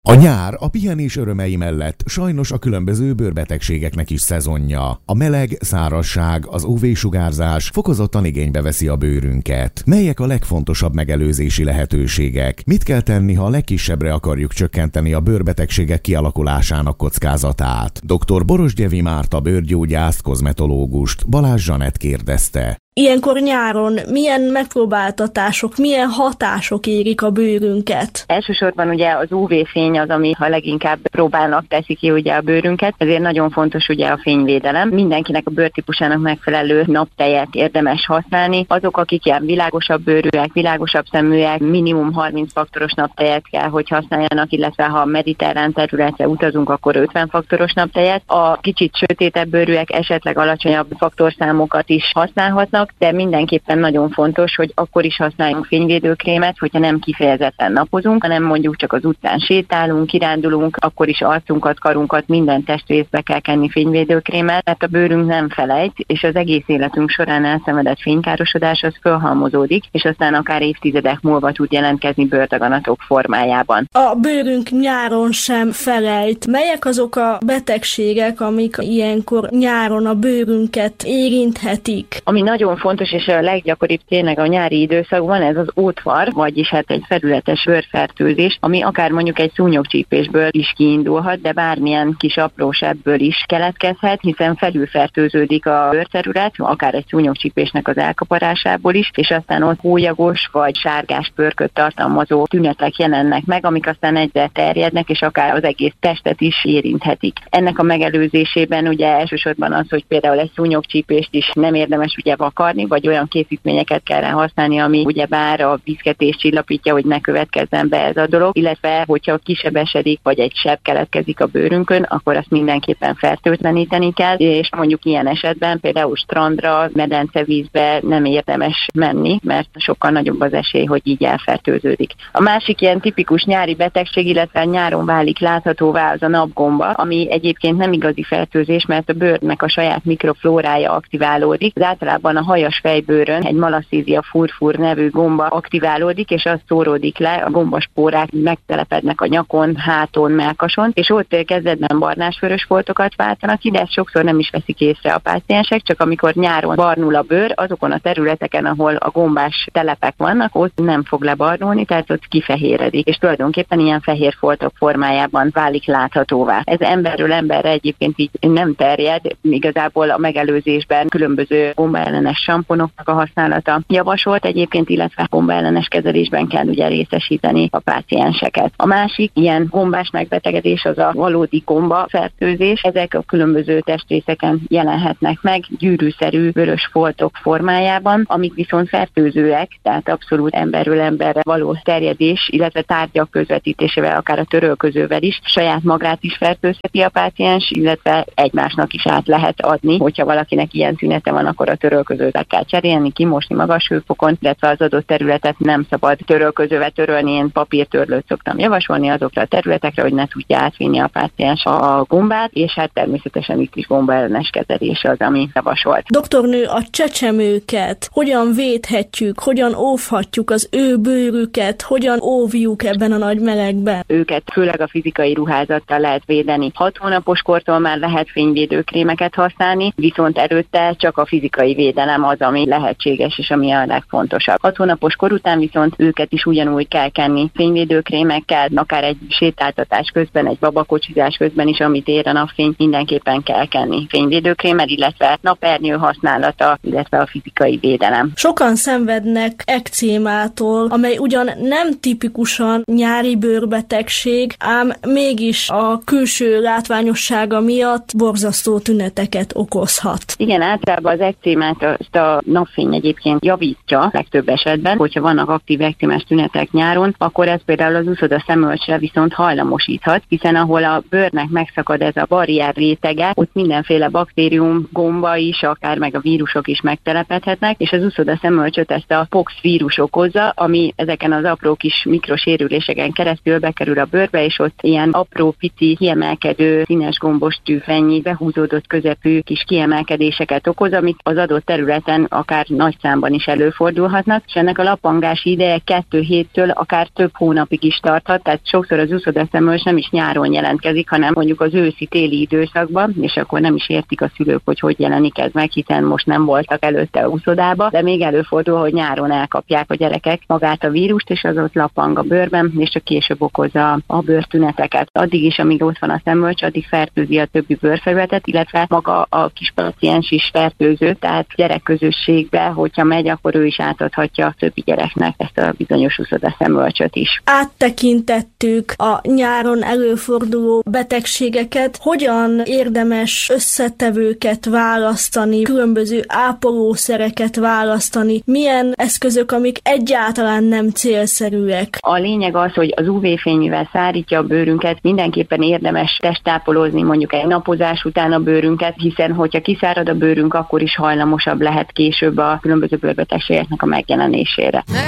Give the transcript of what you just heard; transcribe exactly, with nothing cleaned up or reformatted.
A nyár a pihenés örömei mellett sajnos a különböző bőrbetegségeknek is szezonja. A meleg, szárazság, az ú vé-sugárzás fokozottan igénybe veszi a bőrünket. Melyek a legfontosabb megelőzési lehetőségek? Mit kell tenni, ha a legkisebbre akarjuk csökkenteni a bőrbetegségek kialakulásának kockázatát? doktor Borosgyevi Márta bőrgyógyászt, kozmetológust Balázs Zsanett kérdezte. Ilyenkor nyáron milyen megpróbáltatások, milyen hatások érik a bőrünket? Elsősorban ugye az ú vé-fény az, ami ha leginkább próbálnak teszi ki ugye a bőrünket, ezért nagyon fontos ugye a fényvédelem. Mindenkinek a bőrtípusának megfelelő naptejet érdemes használni. Azok, akik ilyen világosabb bőrűek, világosabb szeműek, minimum harminc faktoros naptejet kell, hogy használjanak, illetve ha mediterrán területre utazunk, akkor ötven faktoros naptejet. A kicsit sötétebb bőrűek esetleg alacsonyabb faktorszámokat is használhatnak, de mindenképpen nagyon fontos, hogy akkor is használjunk fényvédőkrémet, hogyha nem kifejezetten napozunk, hanem mondjuk csak az utcán sétálunk, kirándulunk, akkor is arcunkat, karunkat, minden testrészbe kell kenni fényvédőkrémet, mert a bőrünk nem felejt, és az egész életünk során elszenvedett fénykárosodás az fölhalmozódik, és aztán akár évtizedek múlva tud jelentkezni bőrdaganatok formájában. A bőrünk nyáron sem felejt. Melyek azok a betegségek, amik ilyenkor nyáron a bőrünket érinthetik? Ami nagyon fontos, és a leggyakoribb tényleg a nyári időszakban, ez az ótvar, vagyis hát egy felületes bőrfertőzés, ami akár mondjuk egy szúnyogcsípésből is kiindulhat, de bármilyen kis apró sebből is keletkezhet, hiszen felülfertőződik a bőrterület, akár egy szúnyogcsípésnek az elkaparásából is, és aztán ott hólyagos vagy sárgás pörköt tartalmazó tünetek jelennek meg, amik aztán egyre terjednek, és akár az egész testet is érinthetik. Ennek a megelőzésében ugye elsősorban az, hogy például egy szúnyogcsípést is nem érdemes ugye vakarni, vagy olyan készítményeket kell használni, ami ugyebár a viszketést csillapítja, hogy ne következzen be ez a dolog, illetve hogyha kisebesedik, vagy egy seb keletkezik a bőrünkön, akkor azt mindenképpen fertőtleníteni kell, és mondjuk ilyen esetben például strandra, medencevízbe nem érdemes menni, mert sokkal nagyobb az esély, hogy így elfertőződik. A másik ilyen tipikus nyári betegség, illetve nyáron válik láthatóvá az a napgomba, ami egyébként nem igazi fertőzés, mert a bőrnek a saját mikroflórája aktiválódik. Az általában a hajas fejbőrön egy Malassezia furfur nevű gomba aktiválódik, és az szóródik le, a gombaspórák megtelepednek a nyakon, háton, mellkason, és ott kezdetben barnás-vörös foltokat váltanak ki, de ezt sokszor nem is veszik észre a páciensek, csak amikor nyáron barnul a bőr, azokon a területeken, ahol a gombás telepek vannak, ott nem fog lebarnulni, tehát ott kifehéredik, és tulajdonképpen ilyen fehér foltok formájában válik láthatóvá. Ez emberről emberre egyébként így nem terjed, igazából a megelőzésben különböző gombaellenes samponoknak a használata javasolt egyébként, illetve gombaellenes kezelésben kell ugye részesíteni a pácienseket. A másik ilyen gombás megbetegedés az a valódi gombafertőzés. Ezek a különböző testrészeken jelenhetnek meg, gyűrűszerű vörös foltok formájában, amik viszont fertőzőek, tehát abszolút emberről emberre való terjedés, illetve tárgyak közvetítésével, akár a törölközővel is saját magát is fertőzheti a páciens, illetve egymásnak is át lehet adni, hogyha valakinek ilyen tünete van, akkor a törölközőt kell cserélni, kimosni magas hőfokon, illetve az adott területet nem szabad törölközővel törölni, én papírtörlőt szoktam javasolni azokra a területekre, hogy ne tudja átvinni a páciens a gombát, és hát természetesen itt is gombaellenes kezelés az, ami javasolt. Doktornő, a csecsemőket hogyan védhetjük, hogyan óvhatjuk az ő bőrüket, hogyan óvjuk ebben a nagy melegben? Őket főleg a fizikai ruházattal lehet védeni. Hat hónapos kortól már lehet fényvédőkrémeket használni, viszont előtte csak a fizikai védelem az, ami lehetséges és ami a legfontosabb. Hat hónapos kor után viszont őket is ugyanúgy kell kenni fényvédőkrémekkel, akár egy sétáltatás közben, egy babakocsizás közben is, amit ér a napfény, mindenképpen kell kenni fényvédőkrémmel, illetve napernyő használata, illetve a fizikai védelem. Sokan szenvednek ekcémától, amely ugyan nem tipikusan nyári bőrbetegség, ám mégis a külső látványossága miatt borzasztó tüneteket okozhat. Igen, általában az ekcémát azt a napfény egyébként javítja legtöbb esetben, hogyha vannak aktív ekcémás tünetek nyáron, akkor ez például az úszoda szemölcsre viszont hajlamosíthat, hiszen ahol a bőrnek megszakad ez a barrier rétege, ott mindenféle baktérium, gomba is, akár meg a vírusok is megtelepedhetnek, és az úszoda szemölcsöt ezt a pox vírus okozza, ami ezeken az apró kis mikrosérüléseken keresztül bekerül a bőrbe, és ott ilyen apró, pici, kiemelkedő, színes gombos tűfennyi, behúzódott közepű kis kiemelkedéseket okoz, amik az adott terület területen akár nagy számban is előfordulhatnak, és ennek a lappangási ideje kettő héttől akár több hónapig is tarthat, tehát sokszor az úszodaszemölcs nem is nyáron jelentkezik, hanem mondjuk az őszi-téli időszakban, és akkor nem is értik a szülők, hogy hogy jelenik ez meg, hiszen most nem voltak előtte a úszodába, de még előfordul, hogy nyáron elkapják a gyerekek magát a vírust, és az ott lappang a bőrben, és csak később okozza a bőrtüneteket. Addig is, amíg ott van a szemölcs, addig fertőzi a többi bőrfelületet, illetve maga a kis paciens is fertőző, tehát gyerekközösségbe, hogyha megy, akkor ő is átadhatja a többi gyereknek ezt a bizonyos úszodaszemölcsöt is. Áttekintettük a nyáron előforduló betegségeket, hogyan érdemes összetevőket választani, különböző ápolószereket választani, milyen eszközök, amik egyáltalán nem célszerűek. A lényeg az, hogy az ú vé-fény, mivel szárítja a bőrünket, mindenképpen érdemes testápolózni mondjuk egy napozás után a bőrünket, hiszen hogyha kiszárad a bőrünk, akkor is hajlamosabb lehet később a különböző bőrbetegségeknek a megjelenésére.